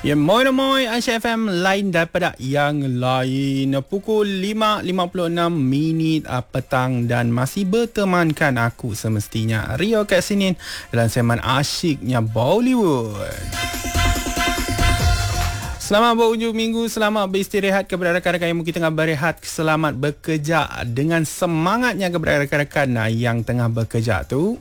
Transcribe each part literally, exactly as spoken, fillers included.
Ya, moi moi Aisyah F M lain daripada yang lain. Pukul lima lima puluh enam minit petang dan masih bertemankan aku semestinya Rio kat sini dalam segmen asyiknya Bollywood. Selamat berhujung minggu, selamat beristirahat kepada rakan-rakan yang mungkin tengah berehat, selamat bekerja dengan semangatnya kepada rakan-rakan yang tengah bekerja tu.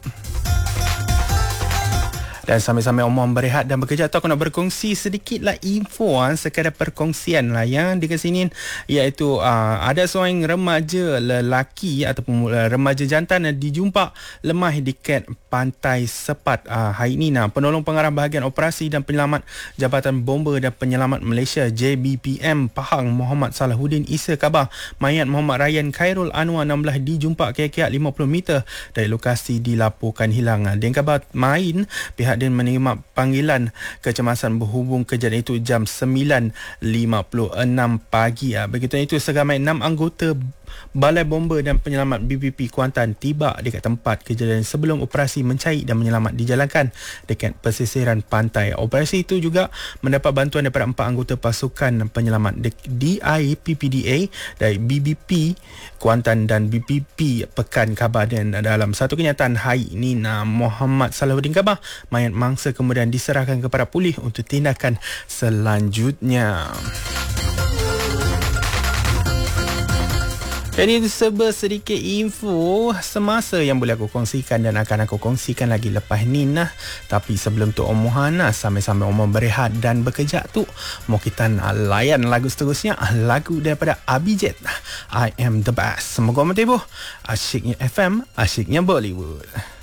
Dan sambil-sambil omong berehat dan bekerja tu, aku nak berkongsi sedikitlah info ha, sekadar perkongsian lah yang di sini, iaitu uh, ada seorang remaja lelaki ataupun uh, remaja jantan uh, dijumpa lemah di kat pantai Sepat uh, hari ini. Nah, penolong pengarah bahagian operasi dan penyelamat Jabatan Bomba dan Penyelamat Malaysia J B P M Pahang Muhammad Salahuddin Isa khabar mayat Muhammad Ryan Khairul Anwar enam belas dijumpa kira-kira lima puluh meter dari lokasi dilaporkan hilang. Dengan khabar main, pihak dia menerima panggilan kecemasan berhubung kejadian itu jam sembilan lima puluh enam pagi. Begitu itu seramai enam anggota Balai Bomba dan Penyelamat B P P Kuantan tiba dekat tempat kejadian sebelum operasi mencari dan menyelamat dijalankan dekat pesisiran pantai. Operasi itu juga mendapat bantuan daripada empat anggota pasukan penyelamat D I P P D A dari B B P Kuantan dan B P P Pekan Khabar. Dan dalam satu kenyataan hari ini, Muhammad Salahuddin khabar mayat mangsa kemudian diserahkan kepada polis untuk tindakan selanjutnya. Jadi itu serba sedikit info semasa yang boleh aku kongsikan dan akan aku kongsikan lagi lepas ni nah. Tapi sebelum tu omongan nah, sambil-sambil omong berehat dan bekerja tu, mau kita nak layan lagu seterusnya, lagu daripada Abhijit, I Am The Best. Semoga matibu asyiknya F M, asyiknya Bollywood.